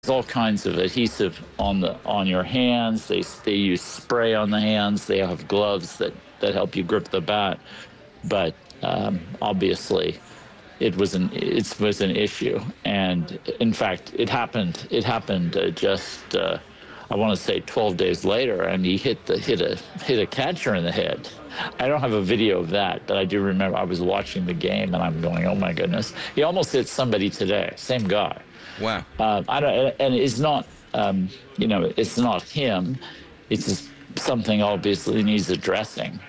all kinds of adhesive on your hands. They use spray on the hands. They have gloves that help you grip the bat. But obviously, it was an issue, and in fact, it happened just I want to say 12 days later, and he hit a catcher in the head. I don't have a video of that, but I do remember I was watching the game, and I'm going, oh my goodness, he almost hit somebody today, same guy. Wow. And it's not, it's not him. It's just something obviously needs addressing.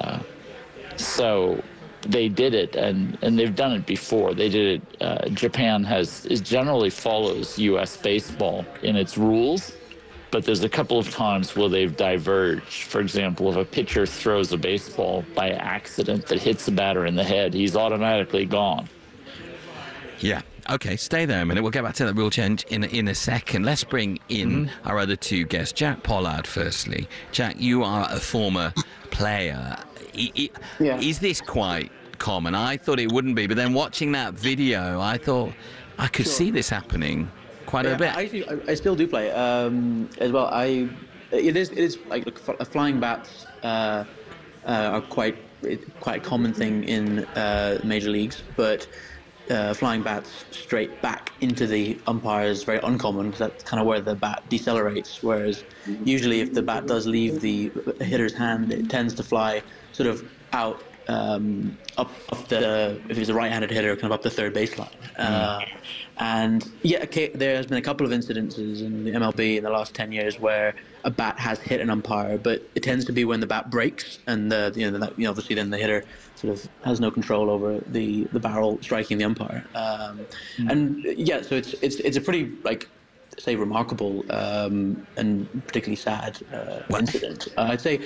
So they did it, and they've done it before. They did it. Japan generally follows U.S. baseball in its rules, but there's a couple of times where they've diverged. For example, if a pitcher throws a baseball by accident that hits the batter in the head, he's automatically gone. Yeah. Okay, stay there a minute. We'll get back to that rule change in a second. Let's bring in our other two guests. Jack Pollard, firstly. Jack, you are a former player. Is this quite common? I thought it wouldn't be, but then watching that video, I thought I could see this happening quite a bit. I still do play as well. It is like flying bats are quite a common thing in major leagues, but flying bats straight back into the umpire is very uncommon, because that's kind of where the bat decelerates, whereas usually if the bat does leave the hitter's hand, it tends to fly sort of out up the, if it's a right-handed hitter, kind of up the third baseline. And yeah, there has been a couple of incidences in the MLB in the last 10 years where a bat has hit an umpire, but it tends to be when the bat breaks, and obviously then the hitter sort of has no control over the barrel striking the umpire. And yeah, so it's a pretty, like, say, remarkable and particularly sad incident. I'd say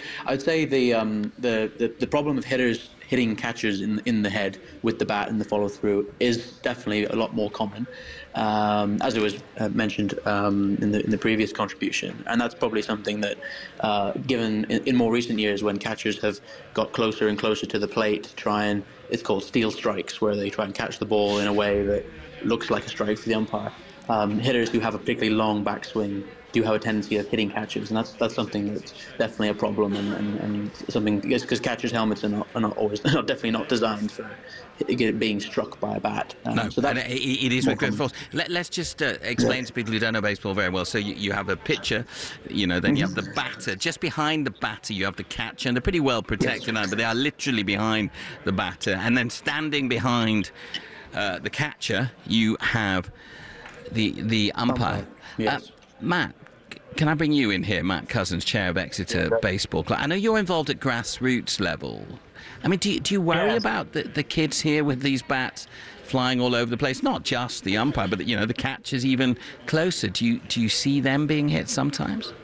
the problem of hitters hitting catchers in the head with the bat and the follow through is definitely a lot more common, as it was mentioned in the previous contribution, and that's probably something that, given in more recent years when catchers have got closer and closer to the plate to try and, it's called steal strikes, where they try and catch the ball in a way that looks like a strike for the umpire. Hitters who have a particularly long backswing do have a tendency of hitting catchers, and that's something that's definitely a problem, and something, because catchers' helmets are definitely not designed for being struck by a bat. No, so that it is with great force. Let's just explain to people who don't know baseball very well. So you have a pitcher, then you have the batter. Just behind the batter, you have the catcher, and they're pretty well protected now, but they are literally behind the batter, and then standing behind the catcher, you have the umpire. Yes. Matt, can I bring you in here? Matt Cousins, chair of Exeter Baseball Club. I know you're involved at grassroots level. I mean, do you worry about the kids here with these bats flying all over the place? Not just the umpire, but the catchers even closer. Do you see them being hit sometimes?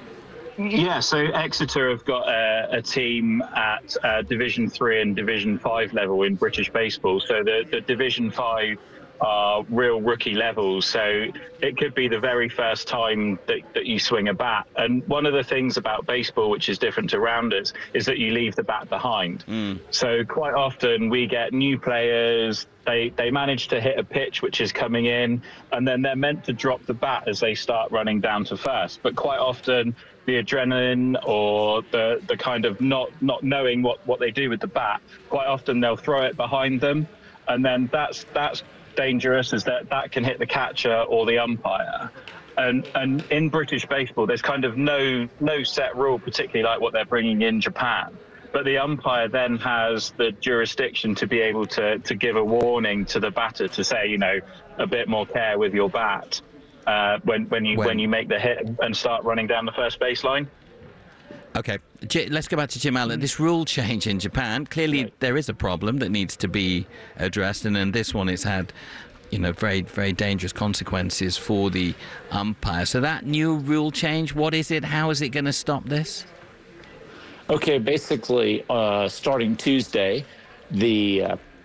Yeah, so Exeter have got a team at Division 3 and Division 5 level in British baseball. So the Division 5 are real rookie levels, so it could be the very first time that you swing a bat. And one of the things about baseball which is different to rounders is that you leave the bat behind. So quite often we get new players, they manage to hit a pitch which is coming in, and then they're meant to drop the bat as they start running down to first, but quite often the adrenaline or the kind of not knowing what they do with the bat, quite often they'll throw it behind them, and then that's dangerous, is that can hit the catcher or the umpire. And in British baseball there's kind of no set rule, particularly like what they're bringing in Japan, but the umpire then has the jurisdiction to be able to give a warning to the batter to say, a bit more care with your bat when you make the hit and start running down the first baseline. Okay, let's go back to Jim Allen. This rule change in Japan, clearly there is a problem that needs to be addressed, and then this one has had, very, very dangerous consequences for the umpire. So that new rule change, what is it? How is it going to stop this? Okay, basically, starting Tuesday, the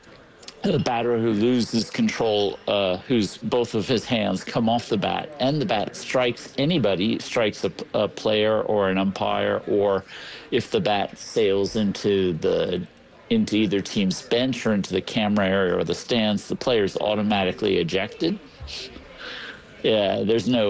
batter who loses control, whose both of his hands come off the bat, and the bat strikes a player or an umpire, or if the bat sails into either team's bench or into the camera area or the stands, the player's automatically ejected. Yeah, there's no